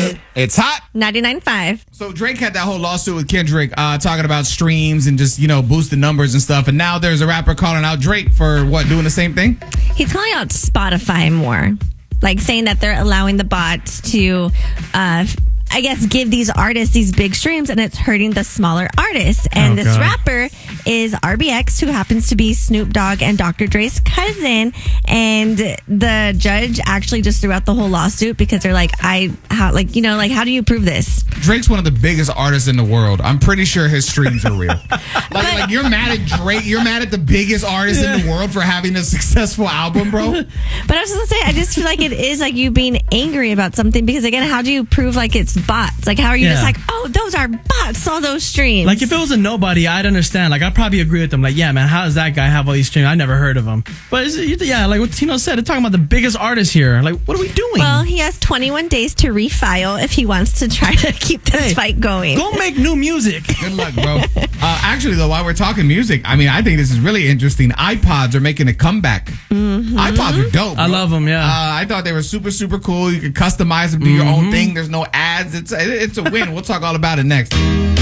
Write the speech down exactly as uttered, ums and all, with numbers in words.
It. It's hot. ninety-nine point five. So Drake had that whole lawsuit with Kendrick uh, talking about streams and just, you know, boosting numbers and stuff. And now there's a rapper calling out Drake for what, doing the same thing? He's calling out Spotify more. Like saying that they're allowing the bots to, uh, I guess, give these artists these big streams, and it's hurting the smaller artists. And Oh, this God. rapper is R B X, who happens to be Snoop Dogg and Doctor Dre's cousin. And the judge actually just threw out the whole lawsuit because they're like, I, how, like, you know, like, how do you prove this? Drake's one of the biggest artists in the world. I'm pretty sure his streams are real. like, like you're mad at Drake. You're mad at the biggest artist in the world for having a successful album, bro. But I was just gonna say, I just feel like it is like you being angry about something because, again, how do you prove like it's bots? Like, how are you Yeah. just like, oh, those are bots, all those streams? Like, if it was a nobody, I'd understand. Like, I'd probably agree with them. Like, yeah, man, how does that guy have all these streams? I never heard of him. But, it's, yeah, like what Tino said, they're talking about the biggest artists here. Like, what are we doing? Well, he has twenty-one days to refile if he wants to try to keep this Hey, fight going. Go make new music. Good luck, bro. Uh, actually, though, while we're talking music, I mean, I think this is really interesting. iPods are making a comeback. Mm-hmm. iPods are dope, bro. I love them, yeah. Uh, I thought they were super, super cool. You can customize them, do your own thing. There's no ads. It's it's a win. We'll talk all about it next.